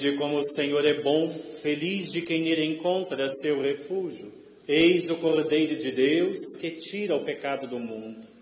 De como o Senhor é bom, feliz de quem nele encontra seu refúgio. Eis o Cordeiro de Deus que tira o pecado do mundo.